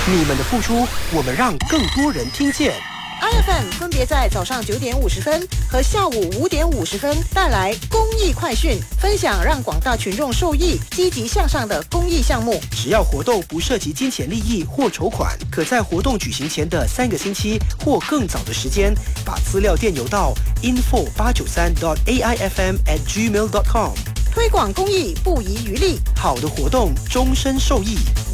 你们的付出，我们让更多人听见。 IFM 分别在早上9点50分和下午5点50分带来公益快讯，分享让广大群众受益、积极向上的公益项目。 只要活动不涉及金钱利益或筹款，可在活动举行前的3个星期或更早的时间，把资料电邮到 info893.aifm@gmail.com。 推广公益不遗余力， 好的活动终身受益。